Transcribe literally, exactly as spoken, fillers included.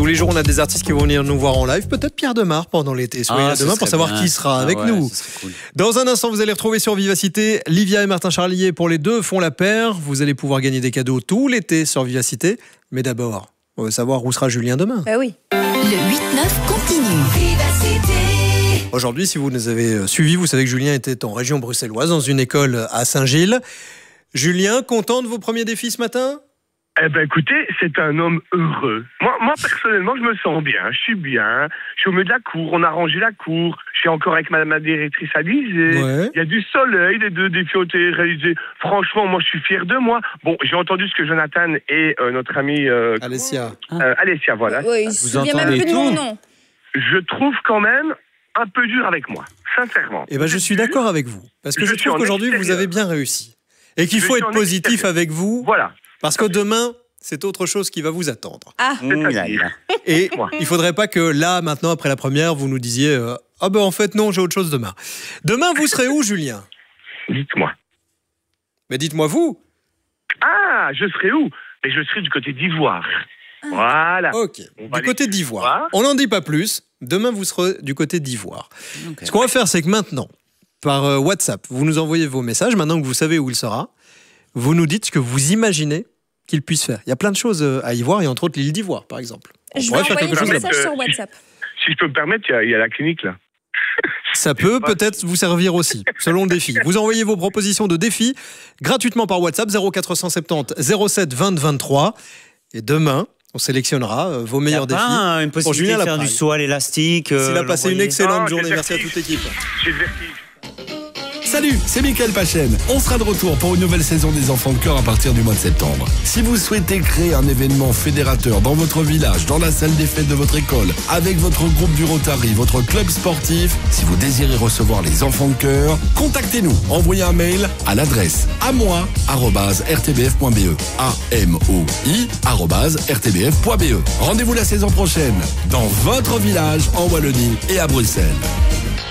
Tous les jours, on a des artistes qui vont venir nous voir en live. Peut-être Pierre Demar pendant l'été. Soyez Ah, là demain pour savoir bien. qui sera Ah avec ouais, nous. cool. Dans un instant, vous allez retrouver sur Vivacité Livia et Martin Charlier. Pour les deux, font la paire. Vous allez pouvoir gagner des cadeaux tout l'été sur Vivacité. Mais d'abord, on veut savoir où sera Julien demain. Bah oui. Le huit neuf continue. Vivacité. Aujourd'hui, si vous nous avez suivis, vous savez que Julien était en région bruxelloise, dans une école à Saint-Gilles. Julien, content de vos premiers défis ce matin ? Eh ben écoutez, c'est un homme heureux. Moi, moi personnellement, je me sens bien, je suis bien. Je suis au milieu de la cour, on a rangé la cour. Je suis encore avec madame la directrice Alizée. Ouais. Il y a du soleil, les deux défis ont été réalisés. Franchement, moi, je suis fier de moi. Bon, j'ai entendu ce que Jonathan et euh, notre amie euh, Alessia. euh, Alessia, voilà. Ouais, il se Vous souvient même entendez plus de mon tout nom. Je trouve quand même un peu dur avec moi, sincèrement. Eh ben, je suis d'accord avec vous. Parce que je, Je suis trouve en qu'aujourd'hui, vous extérieur. avez bien réussi. Et qu'il Je faut suis être en positif extérieur. avec vous. Voilà. Parce que demain, c'est autre chose qui va vous attendre. Ah, Mmh, là, là. Et Moi. il faudrait pas que là, maintenant, après la première, vous nous disiez euh, ah ben en fait non, j'ai autre chose demain. Demain, vous serez où, Julien ? Dites-moi. Mais dites-moi vous. Ah, je serai où? Mais je serai du côté d'Ivoire. Voilà. Ok. On va Du aller côté sur d'Ivoire. l'Ivoire. On n'en dit pas plus. Demain, vous serez du côté d'Ivoire. Okay. Ce qu'on va faire, c'est que maintenant, par euh, WhatsApp, vous nous envoyez vos messages. Maintenant que vous savez où il sera, vous nous dites ce que vous imaginez qu'il puisse faire. Il y a plein de choses euh, à Ivoire, et entre autres l'île d'Ivoire, par exemple. On je vais pourrait faire envoyer quelque un chose là-bas. message là-bas. sur WhatsApp. Si je peux me permettre, il y a- il y, a la clinique là. Ça peut peut-être vous servir aussi, selon le défi. Vous envoyez vos propositions de défis gratuitement par WhatsApp zéro quatre cent soixante-dix zéro sept vingt vingt-trois. Et demain, on sélectionnera euh, vos Il y meilleurs a défis. pas une pour possibilité Julien de faire Lapraille. du saut à l'élastique. S'il euh, a passé une l'envoyer. excellente Non, journée, j'ai merci à vertige. toute l'équipe. J'ai le vertige. Salut, c'est Mickaël Pachen. On sera de retour pour une nouvelle saison des Enfants de Cœur à partir du mois de septembre. Si vous souhaitez créer un événement fédérateur dans votre village, dans la salle des fêtes de votre école, avec votre groupe du Rotary, votre club sportif, si vous désirez recevoir les Enfants de Cœur, contactez-nous. Envoyez un mail à l'adresse amoi arobase r t b f point b e. A M O I arobase r t b f point b e. Rendez-vous la saison prochaine dans votre village en Wallonie et à Bruxelles.